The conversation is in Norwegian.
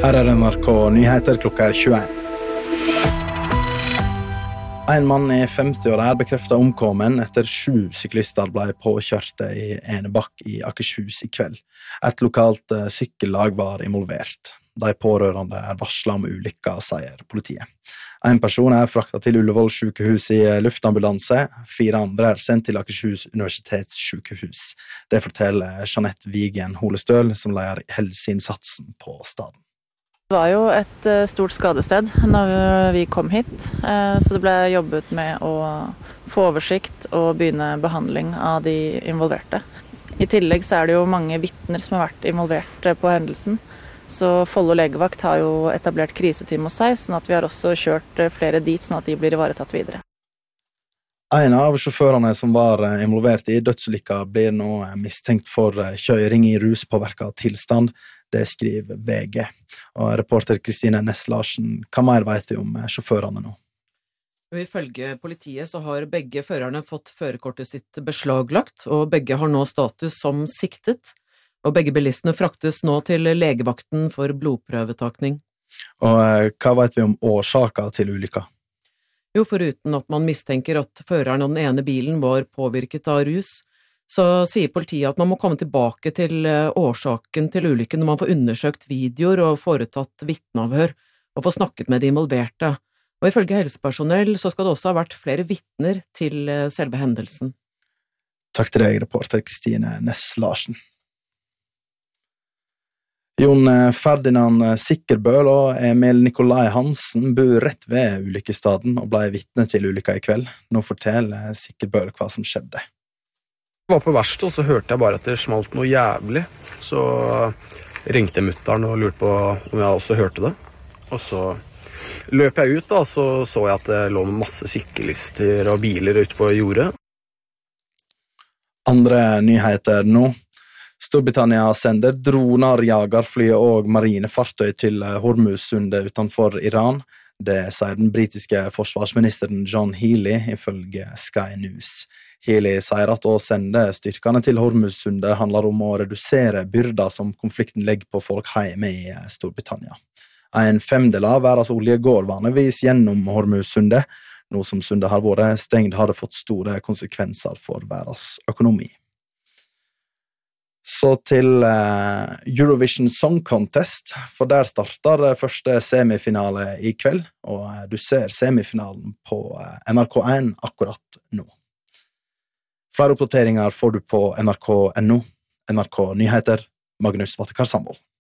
Her NRK Nyheter klokka 21. En mann i 50-åra bekreftet omkommen etter 7 syklister ble påkjørte i Enebakk i Akershus i kveld. Et lokalt sykkellag var involvert. De pårørende varslet om ulykka, sier politiet. En person fraktet til Ullevål sykehus i luftambulanse. 4 andre sendt til Akershus universitetssykehus. Det forteller Jeanette Vigen Holestøl, som leder helseinnsatsen på staden. Det var jo et stort skadested når vi kom hit, så det ble jobbet med å få oversikt og begynne behandling av de involverte. I tillegg så det jo mange vitner som har vært involvert på hendelsen, så Follo legevakt har jo etablert kriseteam hos seg, sånn at vi har også kjørt flere dit, sånn at de blir ivaretatt videre. En av sjåførene som var involvert i dødsulykka blir nå mistenkt for kjøring i ruspåvirket tilstand. Det skriver VG. Og reporter Kristine Næss Larsen, hva mer vet vi om sjåførene nå? Ifølge politiet så har begge førerne fått førerkortet sitt beslaglagt, og begge har nå status som siktet, og begge bilistene fraktes nå til legevakten for blodprøvetakning. Og hva vet vi om årsaker til ulykka? Jo, foruten at man mistenker at føreren av den ene bilen var påvirket av rus, så sier politiet at man må komme tilbake til årsaken til ulykken når man får undersøkt videoer og foretatt vitneavhør og får snakket med de involverte. Og ifølge helsepersonell så skal det også ha vært flere vitner til selve hendelsen. Takk til deg, reporter Kristine Næss Larsen. Jon Ferdinand Sikkerbøl og Emil Nikolai Hansen bor rett ved ulykkesstaden og ble vitne til ulykka i kveld. Nå forteller Sikkerbøl hva som skjedde. Jeg var på verksted, og så hørte jeg bare at det smalt noe jævlig. Så ringte jeg mutteren og lurte på om jeg også hørte det. Og så løp jeg ut, da, så jeg at det lå masse syklister og biler ute på jordet. Andre nyheter nå. Storbritannia sender droner, jagerfly og marinefartøy til Hormuzsundet utenfor Iran. Det sier den britiske forsvarsministeren John Healey ifølge Sky News. Healey sier at å sende styrkene til Hormuzsundet handler om å redusere byrder som konflikten legger på folk hjemme i Storbritannia. En 5/5 av verdens olje går vanligvis gjennom Hormuzsundet. Nå som sundet har vært stengt, har det fått store konsekvenser for verdens økonomi. Så til Eurovision Song Contest, for der starter første semifinale i kveld, og du ser semifinalen på NRK1 akkurat nå. Flere oppdateringer får du på nrk.no. NRK Nyheter, Magnus Vatekar Sandvold.